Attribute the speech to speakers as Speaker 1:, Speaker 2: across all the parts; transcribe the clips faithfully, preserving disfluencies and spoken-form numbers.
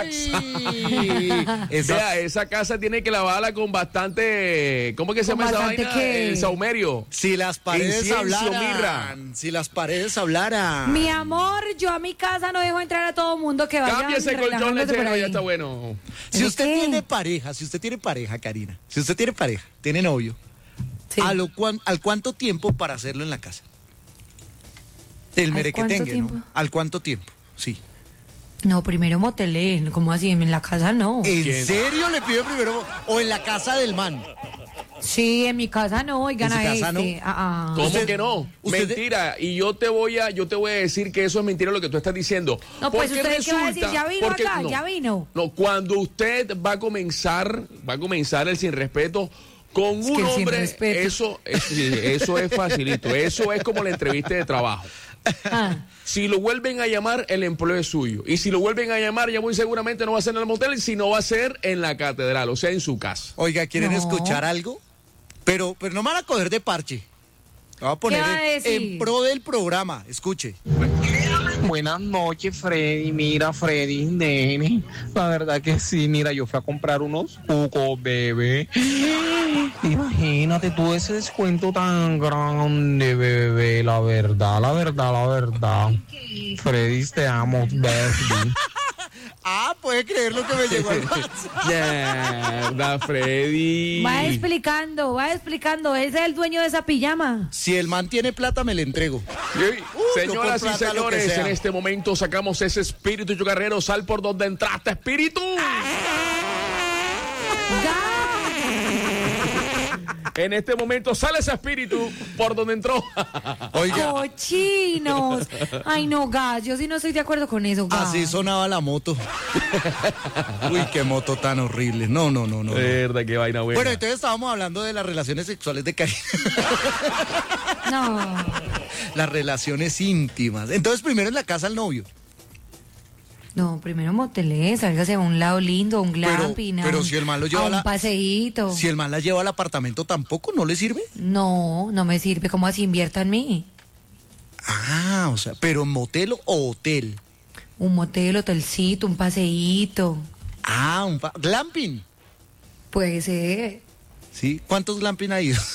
Speaker 1: relax.
Speaker 2: Esa...
Speaker 1: Vea, esa casa tiene que lavarla con bastante, ¿cómo que se llama esa vaina?
Speaker 2: ¿Qué?
Speaker 1: El saumerio.
Speaker 2: Si las paredes
Speaker 1: Incienso,
Speaker 2: hablaran,
Speaker 1: mirra.
Speaker 2: si las paredes hablaran.
Speaker 3: Mi amor, yo a mi casa no dejo entrar a todo mundo que vaya.
Speaker 1: Cambia ese colchón
Speaker 3: relajándose por
Speaker 1: lechero,
Speaker 3: ahí.
Speaker 1: ya está bueno.
Speaker 2: Si usted
Speaker 3: ¿Qué?
Speaker 2: tiene pareja, si usted tiene pareja, Karina, si usted tiene pareja, tiene novio,
Speaker 3: Sí.
Speaker 2: ¿a lo cuan- ¿al cuánto tiempo para hacerlo en la casa? El
Speaker 3: ¿Al
Speaker 2: merequetengue,
Speaker 3: cuánto tiempo?
Speaker 2: ¿no? ¿Al cuánto tiempo? Sí.
Speaker 3: No, primero motelé, ¿cómo así? En la casa no.
Speaker 2: ¿En
Speaker 1: ¿Quién?
Speaker 2: serio le pide primero? ¿O en la casa del man?
Speaker 3: Sí, en mi casa no, oigan
Speaker 2: ¿En su
Speaker 3: a
Speaker 2: casa
Speaker 3: este.
Speaker 2: no?
Speaker 3: Ah, ah.
Speaker 1: ¿Cómo
Speaker 2: Usted-
Speaker 1: que no?
Speaker 2: usted-
Speaker 1: Mentira. Y yo te voy a, yo te voy a decir que eso es mentira lo que tú estás diciendo.
Speaker 3: No, pues,
Speaker 1: Porque
Speaker 3: ¿usted qué va a decir?
Speaker 1: resulta-
Speaker 3: ¿Ya vino
Speaker 1: porque-
Speaker 3: acá?
Speaker 1: no,
Speaker 3: ¿Ya vino?
Speaker 1: No, cuando usted va a comenzar, va a comenzar el sin respeto con
Speaker 3: Es
Speaker 1: un
Speaker 3: que el sin
Speaker 1: hombre,
Speaker 3: respeto.
Speaker 1: eso, es, sí, eso es facilito. Eso es como la entrevista de trabajo.
Speaker 3: Ah.
Speaker 1: Si lo vuelven a llamar, el empleo es suyo. Y si lo vuelven a llamar, ya muy seguramente no va a ser en el motel, sino va a ser en la catedral, o sea, en su casa.
Speaker 2: Oiga, ¿quieren
Speaker 3: No.
Speaker 2: escuchar algo? Pero, pero no me van a coger de parche. Me voy a poner
Speaker 3: va a
Speaker 2: en,
Speaker 3: decir?
Speaker 2: en pro del programa. Escuche.
Speaker 4: Buenas noches, Freddy. Mira, Freddy, nene. La verdad que sí, mira, yo fui a comprar unos cucos, bebé. Imagínate tú ese descuento tan grande, bebé. La verdad, la verdad, la verdad. Freddy, te amo, baby.
Speaker 2: Ah, puede creer lo que me llegó al WhatsApp.
Speaker 1: Mierda, Freddy.
Speaker 3: Va explicando, va explicando. Ese es el dueño de esa pijama.
Speaker 2: Si el man tiene plata, me le entrego.
Speaker 1: Sí. Señoras
Speaker 2: yo por
Speaker 1: y
Speaker 2: plata lo que
Speaker 1: señores,
Speaker 2: sea.
Speaker 1: en este momento sacamos ese espíritu chucarrero. Sal por donde entraste, espíritu. En este momento sale ese espíritu por donde entró.
Speaker 2: Oiga,
Speaker 3: Cochinos. Ay, no, gas. Yo sí no estoy de acuerdo con eso, gas.
Speaker 2: así sonaba la moto. Uy, qué moto tan horrible. No, no, no, no. no.
Speaker 1: Verdad, qué vaina buena.
Speaker 2: Bueno, entonces estábamos hablando de las relaciones sexuales de Karina.
Speaker 3: No.
Speaker 2: Las relaciones íntimas. Entonces, primero en la casa al novio.
Speaker 3: No, primero motelé, sálgase a un lado lindo, a un glamping. a
Speaker 2: pero
Speaker 3: un-
Speaker 2: si el man lo lleva
Speaker 3: a
Speaker 2: a
Speaker 3: un
Speaker 2: la-
Speaker 3: paseíto.
Speaker 2: Si el man la lleva al apartamento, ¿tampoco no le sirve?
Speaker 3: No, no me sirve. ¿Cómo así invierta en mí?
Speaker 2: Ah, o sea, pero motel o hotel.
Speaker 3: Un motel, hotelcito, un paseíto.
Speaker 2: Ah, un pa- glamping.
Speaker 3: Puede ser.
Speaker 2: ¿Sí? ¿Cuántos glamping ha ido?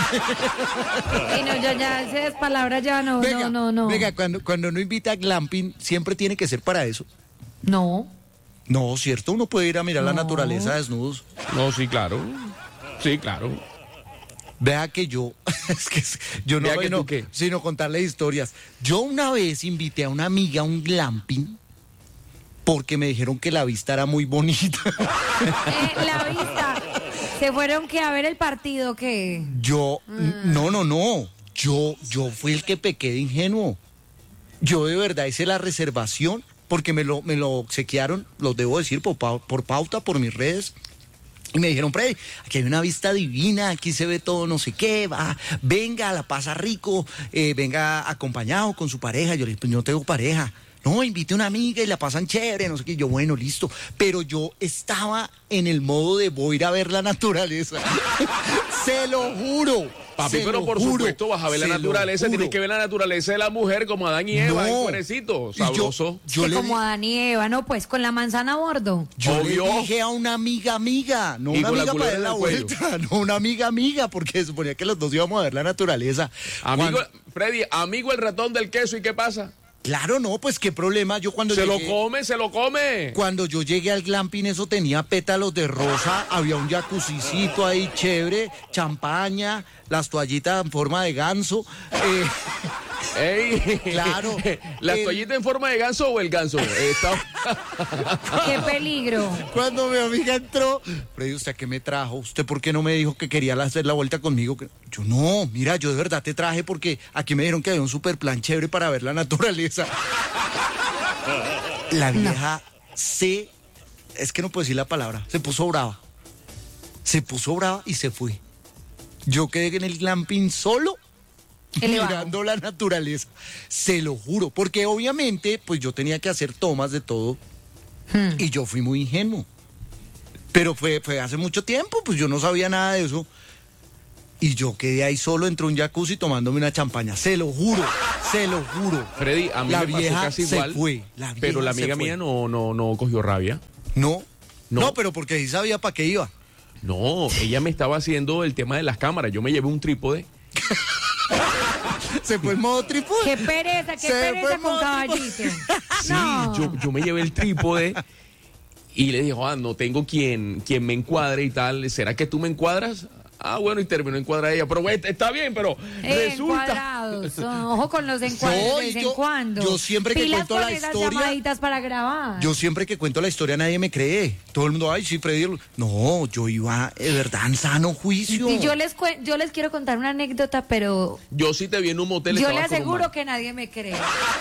Speaker 3: Ay, no, ya, ya, esas palabras ya no, no, no, no.
Speaker 2: Venga, cuando, cuando uno invita a glamping, siempre tiene que ser para eso.
Speaker 3: No.
Speaker 2: No, ¿cierto? Uno puede ir a mirar la
Speaker 3: No.
Speaker 2: naturaleza desnudos.
Speaker 1: No, sí, claro. Sí, claro.
Speaker 2: Vea que yo, es que es- yo no
Speaker 1: Vea que
Speaker 2: sino,
Speaker 1: tú qué.
Speaker 2: sino contarle historias. Yo una vez invité a una amiga a un glamping porque me dijeron que la vista era muy bonita.
Speaker 3: Eh, la vista. ¿Se fueron que a ver el partido qué?
Speaker 2: Yo, n- no, no, no. Yo, yo fui el que pequé de ingenuo. Yo de verdad hice la reservación porque me lo, me lo obsequiaron, lo debo decir, por, pau- por pauta, por mis redes. Y me dijeron, Freddy, aquí hay una vista divina, aquí se ve todo no sé qué, va, venga, la pasa rico, eh, venga acompañado con su pareja. Yo le dije, pues yo no tengo pareja. No, invite a una amiga y la pasan chévere, no sé qué. Yo, bueno, listo. Pero yo estaba en el modo de voy a ir a ver la naturaleza. Se lo juro.
Speaker 1: Papi,
Speaker 2: se
Speaker 1: pero
Speaker 2: lo
Speaker 1: por
Speaker 2: juro,
Speaker 1: supuesto vas a ver la
Speaker 2: se lo
Speaker 1: naturaleza,
Speaker 2: juro.
Speaker 1: tienes que ver la naturaleza de la mujer como Adán y Eva,
Speaker 2: No.
Speaker 1: en cuerecito,
Speaker 2: Y yo-
Speaker 1: sabroso.
Speaker 2: Yo,
Speaker 3: que
Speaker 2: le,
Speaker 3: como
Speaker 2: di-
Speaker 3: Adán y Eva, no, pues con la manzana a bordo.
Speaker 2: yo le
Speaker 1: Obvio.
Speaker 2: dije a una amiga amiga, no
Speaker 1: Y
Speaker 2: una
Speaker 1: con la
Speaker 2: amiga para
Speaker 1: culebra
Speaker 2: dar
Speaker 1: en
Speaker 2: la
Speaker 1: el cuello.
Speaker 2: vuelta, no una amiga amiga, porque suponía que los dos íbamos a ver la naturaleza.
Speaker 1: Amigo,
Speaker 2: Cuando-
Speaker 1: Freddy, amigo el ratón del queso, ¿y qué pasa?
Speaker 2: claro, no, pues qué problema. Yo cuando
Speaker 1: Se lo
Speaker 2: llegué-
Speaker 1: come, se lo come.
Speaker 2: Cuando yo llegué al glamping, eso tenía pétalos de rosa, había un jacuzicito ahí chévere, champaña, las toallitas en forma de ganso. eh,
Speaker 1: Ey,
Speaker 2: Claro.
Speaker 1: ¿La
Speaker 2: El-
Speaker 1: toallita en forma de ganso o el ganso? Está-
Speaker 3: Qué peligro.
Speaker 2: cuando mi amiga entró, Freddy, ¿usted a qué me trajo? ¿Usted por qué no me dijo que quería hacer la vuelta conmigo? Yo, no, mira, yo de verdad te traje porque aquí me dijeron que había un super plan chévere para ver la naturaleza. La vieja se, es que no puedo decir la palabra, se puso brava. Se puso brava y se fue. Yo quedé en el glamping solo,
Speaker 3: Elevado.
Speaker 2: mirando la naturaleza. Se lo juro, porque obviamente, pues yo tenía que hacer tomas de todo
Speaker 3: Hmm.
Speaker 2: y yo fui muy ingenuo. Pero fue, fue hace mucho tiempo, pues yo no sabía nada de eso. Y yo quedé ahí solo entre un jacuzzi tomándome una champaña. Se lo juro, se lo juro.
Speaker 1: Freddy, a mí
Speaker 2: La
Speaker 1: me pasó
Speaker 2: vieja
Speaker 1: casi
Speaker 2: se
Speaker 1: igual,
Speaker 2: fue, la
Speaker 1: pero
Speaker 2: vieja
Speaker 1: la
Speaker 2: se
Speaker 1: amiga
Speaker 2: fue.
Speaker 1: mía no, no, no cogió rabia.
Speaker 2: No, no,
Speaker 1: No.
Speaker 2: pero porque sí sabía para qué iba.
Speaker 1: No, ella me estaba haciendo el tema de las cámaras. Yo me llevé un trípode.
Speaker 2: Se fue en modo trípode.
Speaker 3: Qué pereza, qué
Speaker 2: Se fue
Speaker 3: pereza
Speaker 2: en
Speaker 3: con
Speaker 2: modo
Speaker 3: caballito.
Speaker 1: Sí,
Speaker 3: No.
Speaker 1: yo, yo me llevé el trípode y le dije, ah, no tengo quien, quien me encuadre y tal. ¿Será que tú me encuadras? Ah, bueno, y terminó encuadrada ella. Pero bueno, está bien, pero
Speaker 3: Eh,
Speaker 1: resulta...
Speaker 3: encuadrados. Ojo con los encuadres
Speaker 2: No,
Speaker 3: de vez
Speaker 2: y
Speaker 3: en
Speaker 2: yo-
Speaker 3: cuando.
Speaker 2: yo siempre que
Speaker 3: Pilas
Speaker 2: cuento
Speaker 3: con
Speaker 2: la
Speaker 3: esas
Speaker 2: historia-
Speaker 3: llamaditas para grabar.
Speaker 2: Yo siempre que cuento la historia nadie me cree. Todo el mundo, ay, sí, Freddy. No, yo iba de verdad en sano juicio.
Speaker 3: Y yo les, cuen- yo les quiero contar una anécdota, pero
Speaker 1: Yo sí te vi en un motel.
Speaker 3: yo le
Speaker 1: estabas con un
Speaker 3: aseguro
Speaker 1: man.
Speaker 3: que nadie me cree.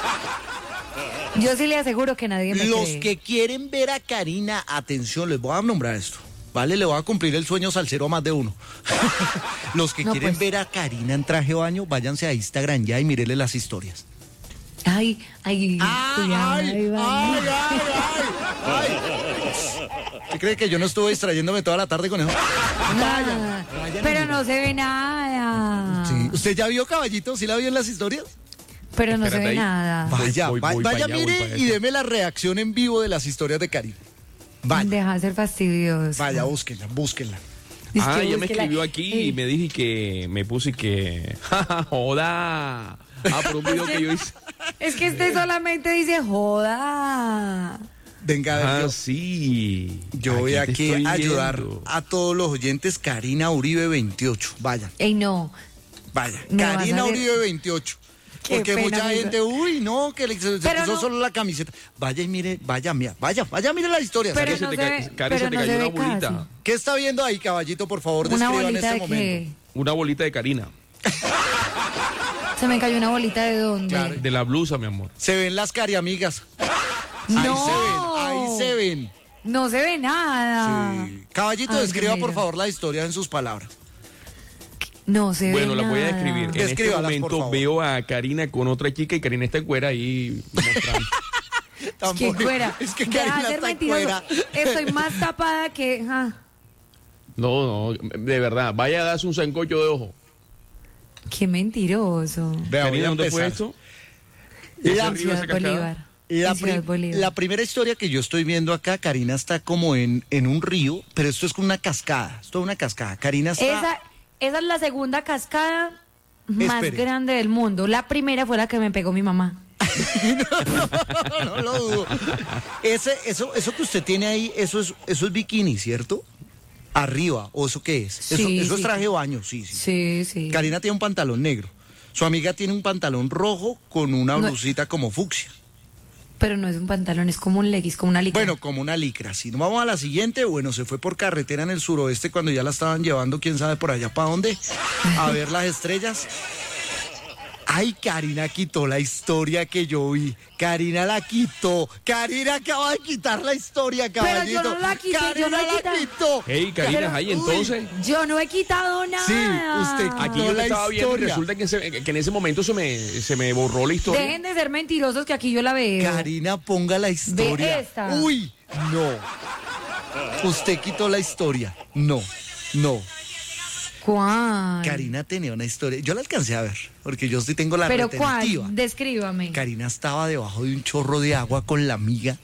Speaker 3: Yo sí le aseguro que nadie me
Speaker 2: Los
Speaker 3: cree.
Speaker 2: que quieren ver a Karina, atención, les voy a nombrar esto. Vale, le voy a cumplir el sueño salsero a más de uno. Los que
Speaker 3: No,
Speaker 2: quieren
Speaker 3: pues.
Speaker 2: ver a Karina en traje de baño, váyanse a Instagram ya y mírenle las historias.
Speaker 3: Ay, ay, cuidado, ay, vale.
Speaker 2: ay, ay. ¿Usted cree que yo no estuve distrayéndome toda la tarde con eso?
Speaker 3: Nada.
Speaker 2: vayan
Speaker 3: Pero
Speaker 2: a
Speaker 3: no se ve nada.
Speaker 2: Sí. ¿Usted ya vio Caballito? ¿Sí la vio en las historias?
Speaker 3: Pero no
Speaker 1: Espérate
Speaker 3: se ve
Speaker 1: ahí.
Speaker 3: nada.
Speaker 1: Voy,
Speaker 2: Vaya,
Speaker 1: voy,
Speaker 2: va-
Speaker 1: voy
Speaker 2: vaya,
Speaker 1: pa' allá, voy
Speaker 2: mire
Speaker 1: pa'
Speaker 2: y
Speaker 1: eso.
Speaker 2: deme la reacción en vivo de las historias de Karina. Vaya,
Speaker 3: Deja de ser fastidioso.
Speaker 2: vaya, búsquenla, búsquenla.
Speaker 3: Es
Speaker 1: Ah,
Speaker 3: que
Speaker 1: ella me
Speaker 3: búsquela.
Speaker 1: escribió aquí
Speaker 3: Eh,
Speaker 1: y me dije que me puse que... ¡Joda! Ah, por un video que yo hice.
Speaker 3: Es que este solamente dice joda.
Speaker 2: Venga, a ver,
Speaker 1: Ah,
Speaker 2: yo,
Speaker 1: sí.
Speaker 2: yo voy
Speaker 1: te
Speaker 2: aquí
Speaker 1: estoy
Speaker 2: a ayudar
Speaker 1: viendo.
Speaker 2: a todos los oyentes. Karina Uribe veintiocho. Vayan,
Speaker 3: Ey, no.
Speaker 2: vayan.
Speaker 3: Me vas a
Speaker 2: Karina
Speaker 3: hacer-
Speaker 2: Uribe veintiocho.
Speaker 3: Qué
Speaker 2: Porque
Speaker 3: pena,
Speaker 2: mucha
Speaker 3: amigo.
Speaker 2: gente, uy, no, que le, se, se
Speaker 3: Pero
Speaker 2: puso
Speaker 3: no.
Speaker 2: solo la camiseta. Vaya y mire, vaya, mira, vaya, vaya, mire la historia.
Speaker 3: Pero
Speaker 1: Cari, se
Speaker 3: no
Speaker 1: te
Speaker 3: se
Speaker 1: ca-
Speaker 3: ve-
Speaker 1: Cari, se
Speaker 3: pero
Speaker 1: te
Speaker 3: no
Speaker 1: cayó
Speaker 3: se
Speaker 1: una
Speaker 3: ve
Speaker 1: bolita.
Speaker 3: casi.
Speaker 2: ¿Qué está viendo ahí, caballito? Por favor,
Speaker 3: Una
Speaker 2: describan en
Speaker 3: bolita
Speaker 2: este
Speaker 3: de
Speaker 2: momento.
Speaker 3: qué.
Speaker 1: Una bolita de Karina.
Speaker 3: Se me cayó una bolita de dónde.
Speaker 2: Claro.
Speaker 1: De la blusa, mi amor.
Speaker 2: Se ven las cariamigas.
Speaker 3: No.
Speaker 2: Ahí se ven, ahí se ven.
Speaker 3: No se ve nada.
Speaker 2: Sí. Caballito,
Speaker 3: Ay,
Speaker 2: describa
Speaker 3: mira.
Speaker 2: por favor la historia en sus palabras.
Speaker 3: No se
Speaker 1: Bueno,
Speaker 3: ve
Speaker 1: la voy a
Speaker 3: nada.
Speaker 1: describir. En este
Speaker 2: Descríbalas, por
Speaker 1: momento
Speaker 2: favor.
Speaker 1: veo a Karina con otra chica y Karina está en cuera ahí mostrando.
Speaker 2: Tan
Speaker 3: ¿Qué
Speaker 2: bonito.
Speaker 3: fuera?
Speaker 2: Es que
Speaker 3: Deja
Speaker 2: Karina
Speaker 3: de ser
Speaker 2: está
Speaker 3: mentiroso.
Speaker 2: fuera.
Speaker 3: Estoy más tapada que. ah,
Speaker 1: No, no, de verdad. Vaya a darse un sancocho de ojo.
Speaker 3: Qué mentiroso.
Speaker 2: Vea, voy
Speaker 1: Karina,
Speaker 2: a
Speaker 1: ¿dónde fue
Speaker 2: empezar.
Speaker 1: esto?
Speaker 2: La,
Speaker 1: ¿Ese río,
Speaker 3: Ciudad
Speaker 1: esa cascada?
Speaker 3: Bolívar.
Speaker 2: la
Speaker 3: En Ciudad
Speaker 2: prim-
Speaker 3: Bolívar.
Speaker 2: la primera historia que yo estoy viendo acá, Karina está como en, en un río, pero esto es con una cascada. Esto es una cascada. Karina está...
Speaker 3: Esa, esa es la segunda cascada más
Speaker 2: Espere.
Speaker 3: grande del mundo. La primera fue la que me pegó mi mamá.
Speaker 2: no lo dudo. Ese, eso, eso que usted tiene ahí, eso es, eso es bikini, ¿cierto? Arriba, ¿o eso qué es? Eso,
Speaker 3: Sí,
Speaker 2: eso es
Speaker 3: sí.
Speaker 2: traje de baño, sí, sí.
Speaker 3: Sí, sí.
Speaker 2: Karina tiene un pantalón negro. Su amiga tiene un pantalón rojo con una
Speaker 3: No.
Speaker 2: blusita como fucsia.
Speaker 3: Pero no es un pantalón, es como un leggings, como una licra.
Speaker 2: Bueno, como una licra. Si nos vamos a la siguiente, bueno, se fue por carretera en el suroeste cuando ya la estaban llevando, quién sabe por allá para dónde, a ver las estrellas. Ay, Karina quitó la historia que yo vi. Karina la quitó. Karina acaba de quitar la historia,
Speaker 3: Pero yo
Speaker 2: caballito.
Speaker 3: no la quité, yo
Speaker 2: Karina
Speaker 3: no he
Speaker 2: la
Speaker 3: quitado.
Speaker 2: quitó.
Speaker 1: Hey, Karina,
Speaker 3: Pero-
Speaker 1: ahí entonces.
Speaker 3: Yo no he quitado nada.
Speaker 2: Sí, usted quitó
Speaker 1: Aquí yo
Speaker 2: la
Speaker 1: la estaba viendo y
Speaker 2: historia.
Speaker 1: resulta que, en ese- que en ese momento se me, se me borró la historia.
Speaker 3: Dejen de ser mentirosos que aquí yo la veo.
Speaker 2: Karina, ponga la historia.
Speaker 3: esta.
Speaker 2: Uy, no. Usted quitó la historia. No, no.
Speaker 3: ¿Cuál?
Speaker 2: Karina tenía una historia. Yo la alcancé a ver, porque yo sí tengo la
Speaker 3: ¿Pero
Speaker 2: retentiva.
Speaker 3: cuál? Descríbame.
Speaker 2: Karina estaba debajo de un chorro de agua con la amiga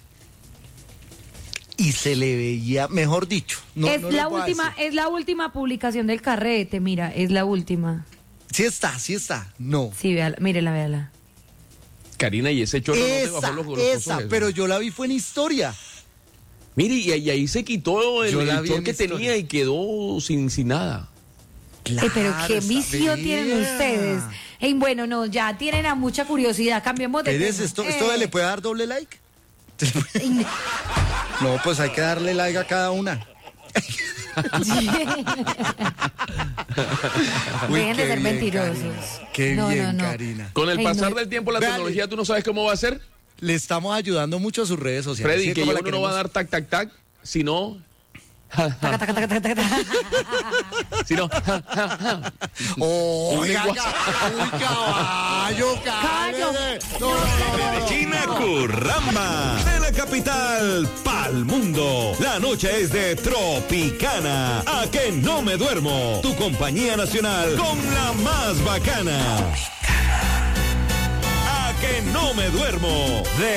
Speaker 2: y se le veía, mejor dicho, no,
Speaker 3: es
Speaker 2: no les
Speaker 3: la
Speaker 2: voy a
Speaker 3: última,
Speaker 2: decir.
Speaker 3: es la última publicación del carrete, mira, es la última.
Speaker 2: Sí está, sí está. No.
Speaker 3: Sí, véala, mírela, véala.
Speaker 1: Karina, y ese chorro no te
Speaker 2: Esa,
Speaker 1: bajó los, los
Speaker 2: esa,
Speaker 1: cosos,
Speaker 2: pero
Speaker 1: eso.
Speaker 2: yo la vi fue en historia.
Speaker 1: Mire, y, y ahí se quitó el,
Speaker 2: Yo la
Speaker 1: el
Speaker 2: vi
Speaker 1: chor
Speaker 2: en
Speaker 1: que
Speaker 2: historia.
Speaker 1: tenía y quedó sin, sin nada.
Speaker 3: Eh, pero
Speaker 2: Claro,
Speaker 3: qué
Speaker 2: esa-
Speaker 3: vicio tienen
Speaker 2: vea.
Speaker 3: ustedes. Ey, bueno, no, ya tienen a mucha curiosidad. Cambiemos de
Speaker 2: ¿Eres
Speaker 3: tema.
Speaker 2: esto,
Speaker 3: Eh,
Speaker 2: esto le puede dar doble like?
Speaker 3: ey,
Speaker 2: No, pues hay que darle like a cada una. Uy,
Speaker 3: Dejen de
Speaker 2: qué
Speaker 3: ser
Speaker 2: bien,
Speaker 3: mentirosos.
Speaker 2: Karina. Qué
Speaker 3: No,
Speaker 2: bien,
Speaker 3: no, no.
Speaker 2: Karina.
Speaker 1: Con el
Speaker 3: Ay,
Speaker 1: pasar
Speaker 3: no.
Speaker 1: del tiempo, la
Speaker 2: Véale.
Speaker 1: tecnología, tú no sabes cómo va a ser.
Speaker 2: Le estamos ayudando mucho a sus redes sociales.
Speaker 1: Freddy,
Speaker 2: ¿sí?
Speaker 1: que
Speaker 2: Como
Speaker 1: ya
Speaker 2: la
Speaker 1: uno no va a
Speaker 2: queremos.
Speaker 1: dar tac, tac, tac, sino...
Speaker 3: Taca, taca, taca, taca, taca, taca.
Speaker 1: sino
Speaker 2: ¡Oh,
Speaker 1: Lengua.
Speaker 2: uy, caballo,
Speaker 3: Callo.
Speaker 2: cállate! No, no, no, no.
Speaker 5: China Curramba, de la capital pa'l mundo. La noche es de Tropicana. A que no me duermo. Tu compañía nacional con la más bacana. A que no me duermo. De